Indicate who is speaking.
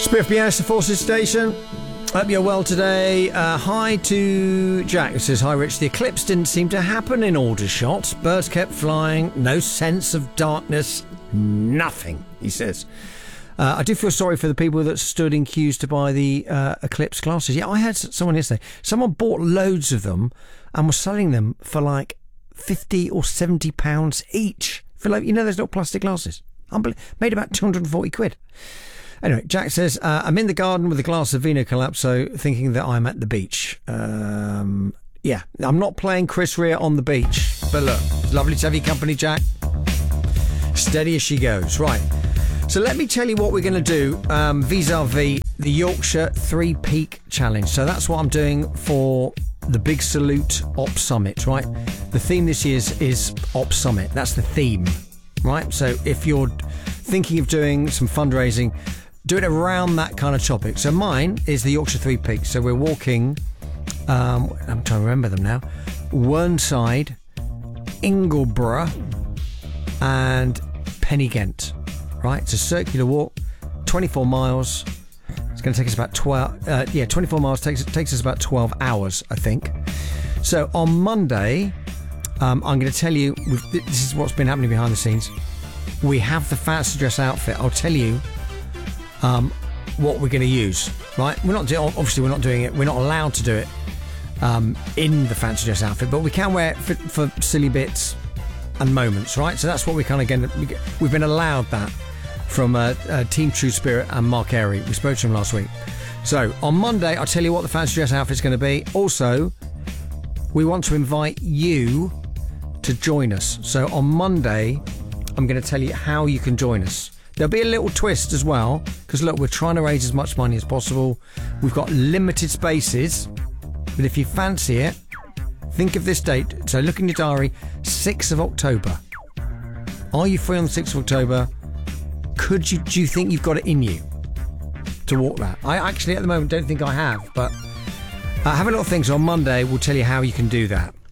Speaker 1: Spiff Bianis, the Forces Station. Hope you're well today. Hi to Jack, who says, hi Rich, the eclipse didn't seem to happen in Aldershot. Birds kept flying, no sense of darkness, nothing, he says. I do feel sorry for the people that stood in queues to buy the eclipse glasses. Yeah, I had someone yesterday. Someone bought loads of them and was selling them for like £50 or £70 each. For like, you know, those little plastic glasses. Made about 240 quid. Anyway, Jack says, I'm in the garden with a glass of Vino Collapso thinking that I'm at the beach. Yeah, I'm not playing Chris Rea on the beach. But look, it's lovely to have your company, Jack. Steady as she goes. Right. So let me tell you what we're going to do vis-a-vis the Yorkshire Three Peak Challenge. So that's what I'm doing for the Big Salute Op Summit, right? The theme this year is Op Summit. That's the theme, right? So if you're thinking of doing some fundraising, do it around that kind of topic. So mine is the Yorkshire Three Peaks. So we're walking, I'm trying to remember them now, Whernside, Ingleborough and Pennygent. Right, it's a circular walk, 24 miles. It's going to take us about 24 miles takes us about 12 hours, I think. So on Monday, I'm going to tell you, this is what's been happening behind the scenes. We have the fancy dress outfit. I'll tell you what we're going to use. Right, obviously we're not doing it. We're not allowed to do it in the fancy dress outfit, but we can wear it for silly bits and moments. Right, so that's what we're kind of going to. We've been allowed that from Team True Spirit and Mark Airy. We spoke to him last week. So on Monday, I'll tell you what the fancy dress outfit's going to be. Also, we want to invite you to join us. So on Monday, I'm going to tell you how you can join us. There'll be a little twist as well, because look, we're trying to raise as much money as possible. We've got limited spaces, but if you fancy it, think of this date. So look in your diary, 6th of October. Are you free on the 6th of October? Do you think you've got it in you to walk that? I actually at the moment don't think I have, but have a little think. So on Monday we'll tell you how you can do that.